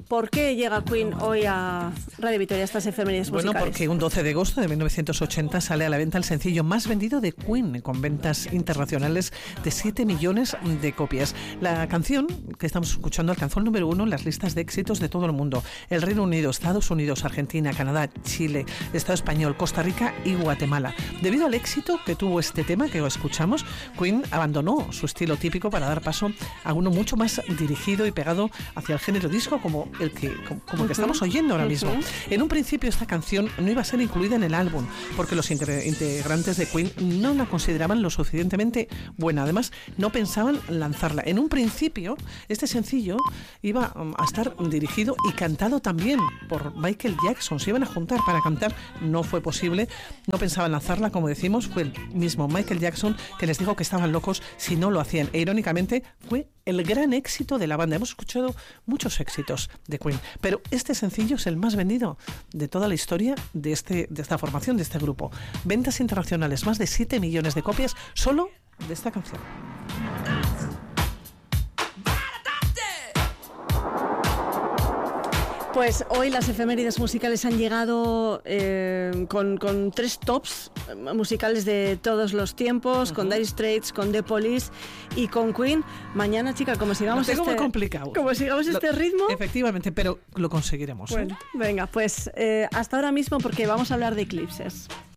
¿por qué llega Queen hoy a Radio Vitoria, estas efemérides musicales? Bueno, porque un 12 de agosto de 1980 sale a la venta el sencillo más vendido de Queen, con ventas internacionales de 7 millones de copias. La canción que estamos escuchando alcanzó el número 1 en las listas de éxitos de todo el mundo. El Reino Unido, Estados Unidos, Argentina, Canadá, Chile, Estado Español, Costa Rica y Guatemala. Debido al éxito que tuvo este tema que escuchamos, Queen abandonó su estilo típico para dar paso a uno mucho más dirigido y pegado hacia el género disco como el que estamos oyendo ahora mismo. En un principio esta canción no iba a ser incluida en el álbum porque los integrantes de Queen no la consideraban lo suficientemente buena. Además, no pensaban lanzarla. En un principio, este sencillo iba a estar dirigido y cantado también por Michael Jackson. Se iban a juntar para cantar. No fue posible. No pensaban lanzarla, como decimos. Fue el mismo Michael Jackson que les dijo que estaban locos si no lo hacían. E irónicamente, fue el gran éxito de la banda. Hemos escuchado muchos éxitos de Queen, pero este sencillo es el más vendido de toda la historia de esta formación, de este grupo. Ventas internacionales, más de 7 millones de copias solo de esta canción. Pues hoy las efemérides musicales han llegado con 3 tops musicales de todos los tiempos, con Dire Straits, con The Police y con Queen. Mañana, chica, como sigamos muy complicado. Como sigamos este ritmo... Efectivamente, pero lo conseguiremos. Bueno, venga, pues hasta ahora mismo porque vamos a hablar de eclipses.